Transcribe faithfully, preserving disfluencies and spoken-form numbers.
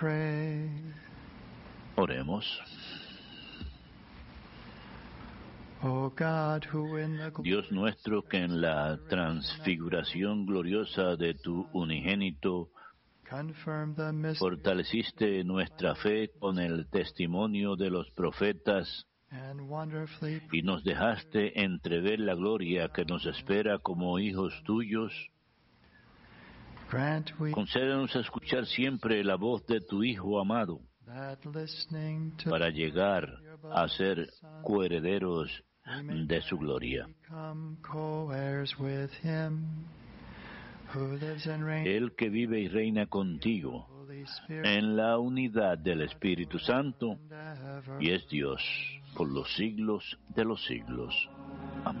Oremos. Dios nuestro, que en la transfiguración gloriosa de tu unigénito fortaleciste nuestra fe con el testimonio de los profetas y nos dejaste entrever la gloria que nos espera como hijos tuyos, concédenos a escuchar siempre la voz de tu Hijo amado, para llegar a ser coherederos de su gloria. El que vive y reina contigo en la unidad del Espíritu Santo y es Dios por los siglos de los siglos.